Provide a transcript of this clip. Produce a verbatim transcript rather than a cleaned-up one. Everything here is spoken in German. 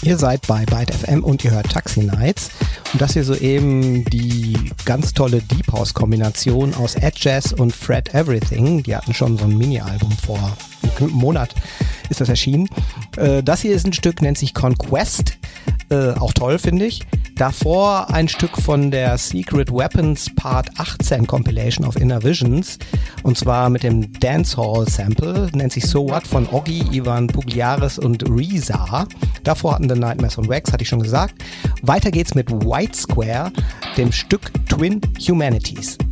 Ihr seid bei Byte F M und ihr hört Taxi Nights. Und das hier soeben die ganz tolle Deep House Kombination aus Ed Jazz und Fred Everything. Die hatten schon so ein Mini-Album vor einem Monat ist das erschienen. Äh, das hier ist ein Stück, nennt sich Conquest. Äh, auch toll, finde ich. Davor ein Stück von der Secret Weapons Part achtzehn Compilation auf Inner Visions. Und zwar mit dem Dancehall Sample. Nennt sich So What von Oggy, Ivan Pugliaris und Reza. Davor hatten The Nightmares on Wax, hatte ich schon gesagt. Weiter geht's mit White Square, dem Stück Twin Humanities.